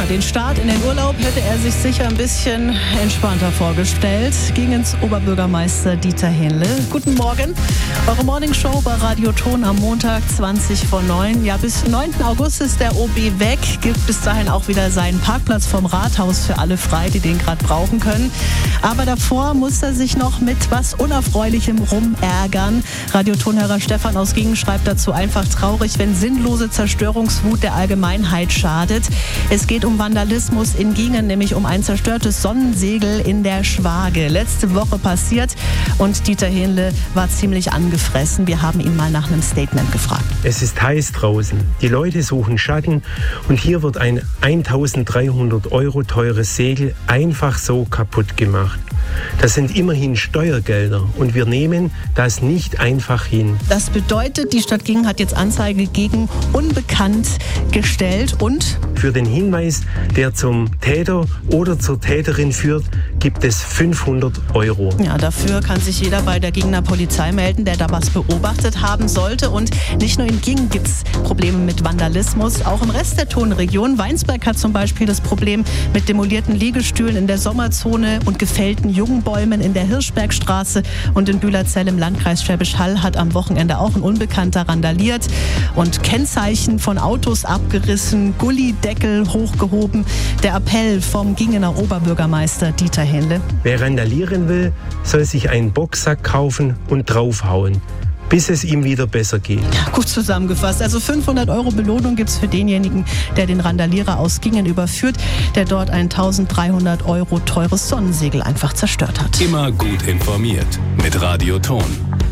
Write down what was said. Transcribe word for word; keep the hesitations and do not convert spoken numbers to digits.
den Start in den Urlaub hätte er sich sicher ein bisschen entspannter vorgestellt. Ging ins Oberbürgermeister Dieter Hähnle. Guten Morgen. Eure Morningshow bei Radio Ton am Montag zwanzig vor neun. Ja, bis neunten August ist der O B weg. Gibt bis dahin auch wieder seinen Parkplatz vom Rathaus für alle frei, die den gerade brauchen können. Aber davor muss er sich noch mit was Unerfreulichem rumärgern. Radio Tonhörer Stefan aus Gingen schreibt dazu: einfach traurig, wenn sinnlose Zerstörungswut der Allgemeinheit schadet. Es geht um Vandalismus in Gingen, nämlich um ein zerstörtes Sonnensegel in der Schwage. Letzte Woche passiert und Dieter Hähnle war ziemlich angefressen. Wir haben ihn mal nach einem Statement gefragt. Es ist heiß draußen. Die Leute suchen Schatten und hier wird ein eintausenddreihundert Euro teures Segel einfach so kaputt gemacht. Das sind immerhin Steuergelder und wir nehmen das nicht einfach hin. Das bedeutet, die Stadt Gingen hat jetzt Anzeige gegen Unbekannt gestellt und für den Hinweis, der zum Täter oder zur Täterin führt, gibt es fünfhundert Euro. Ja, dafür kann sich jeder bei der Gingener Polizei melden, der da was beobachtet haben sollte. Und nicht nur in Gingen gibt es Probleme mit Vandalismus, auch im Rest der Tonregion. Weinsberg hat zum Beispiel das Problem mit demolierten Liegestühlen in der Sommerzone und gefällten Jungbäumen in der Hirschbergstraße. Und in Bühlerzell im Landkreis Schwäbisch Hall hat am Wochenende auch ein Unbekannter randaliert und Kennzeichen von Autos abgerissen, Gullideckel hochgehoben. Der Appell vom Gingener Oberbürgermeister Dieter Hähnle: Wer randalieren will, soll sich einen Boxsack kaufen und draufhauen, bis es ihm wieder besser geht. Ja, gut zusammengefasst. Also fünfhundert Euro Belohnung gibt es für denjenigen, der den Randalierer aus Gingen überführt, der dort ein eintausenddreihundert Euro teures Sonnensegel einfach zerstört hat. Immer gut informiert mit Radio Ton.